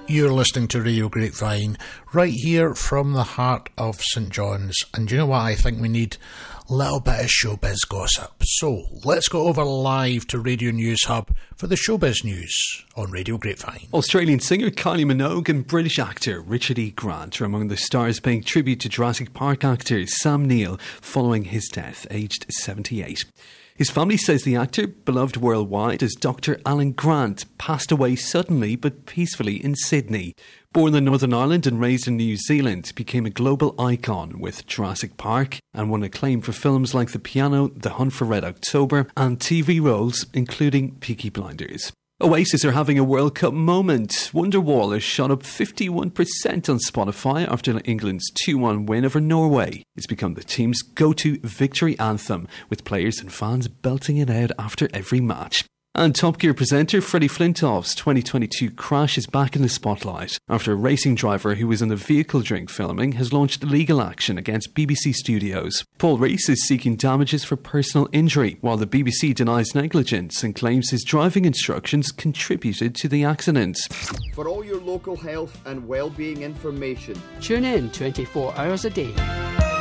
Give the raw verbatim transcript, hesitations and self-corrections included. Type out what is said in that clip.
You're listening to Radio Grapevine, right here from the heart of St John's. And you know what? I think we need a little bit of showbiz gossip. So let's go over live to Radio News Hub for the showbiz news on Radio Grapevine. Australian singer Kylie Minogue and British actor Richard E. Grant are among the stars paying tribute to Jurassic Park actor Sam Neill following his death, aged seventy-eight. His family says the actor, beloved worldwide as Doctor Alan Grant, passed away suddenly but peacefully in Sydney. Born in Northern Ireland and raised in New Zealand, became a global icon with Jurassic Park and won acclaim for films like The Piano, The Hunt for Red October and T V roles including Peaky Blinders. Oasis are having a World Cup moment. Wonderwall has shot up fifty-one percent on Spotify after England's two one win over Norway. It's become the team's go-to victory anthem, with players and fans belting it out after every match. And Top Gear presenter Freddie Flintoff's twenty twenty-two crash is back in the spotlight after a racing driver who was in the vehicle during filming has launched legal action against B B C Studios. Paul Rees is seeking damages for personal injury, while the B B C denies negligence and claims his driving instructions contributed to the accident. For all your local health and well-being information, tune in twenty-four hours a day.